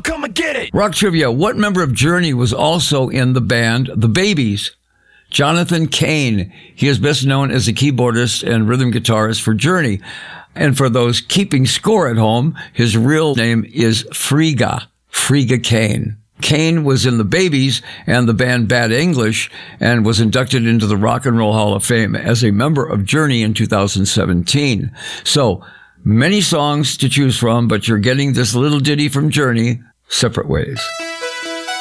come and get it. Rock trivia. What member of Journey was also in the band The Babies? Jonathan Cain. He is best known as a keyboardist and rhythm guitarist for Journey. And for those keeping score at home, his real name is Frigga Cain. Cain was in The Babies and the band Bad English and was inducted into the Rock and Roll Hall of Fame as a member of Journey in 2017. So, many songs to choose from, but you're getting this little ditty from Journey, Separate Ways.